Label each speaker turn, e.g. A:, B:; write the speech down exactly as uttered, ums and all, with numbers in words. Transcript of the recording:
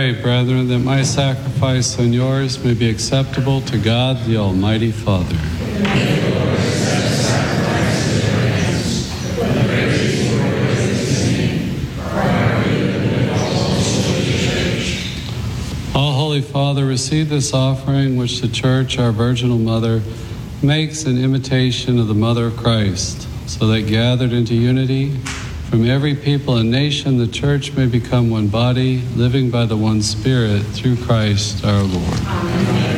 A: pray, brethren, that my sacrifice and yours may be acceptable to God, the Almighty Father. All Holy Father, receive this offering which the Church, our Virginal Mother, makes in imitation of the Mother of Christ, so that gathered into unity from every people and nation, the Church may become one body, living by the one Spirit, through Christ our Lord. Amen.